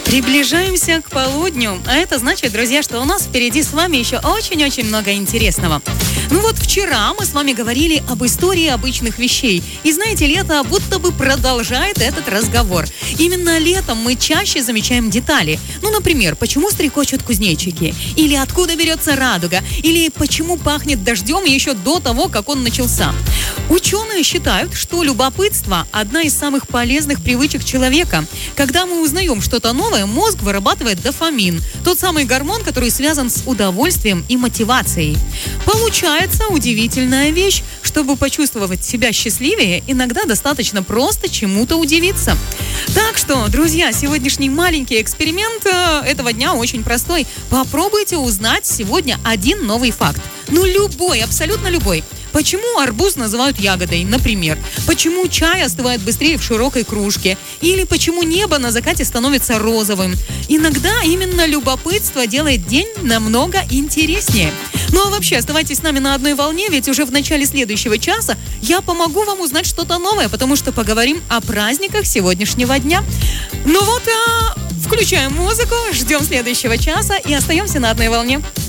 Приближаемся к полудню, а это значит, друзья, что у нас впереди с вами еще очень-очень много интересного. Ну вот вчера мы с вами говорили об истории обычных вещей. И знаете, лето будто бы продолжает этот разговор. Именно летом мы чаще замечаем детали. Ну, например, почему стрекочут кузнечики? Или откуда берется радуга? Или почему пахнет дождем еще до того, как он начался? Ученые считают, что любопытство – одна из самых полезных привычек человека. Когда мы узнаем что-то новое, мозг вырабатывает дофамин. Тот самый гормон, который связан с удовольствием и мотивацией. Получается удивительная вещь. Чтобы почувствовать себя счастливее, иногда достаточно просто чему-то удивиться. Так что, друзья, сегодняшний маленький эксперимент этого дня очень простой. Попробуйте узнать сегодня один новый факт. Ну, любой, абсолютно любой. Почему арбуз называют ягодой, например? Почему чай остывает быстрее в широкой кружке? Или почему небо на закате становится розовым? Иногда именно любопытство делает день намного интереснее. Ну а вообще, оставайтесь с нами на одной волне, ведь уже в начале следующего часа я помогу вам узнать что-то новое, потому что поговорим о праздниках сегодняшнего дня. Ну вот, включаем музыку, ждем следующего часа и остаемся на одной волне.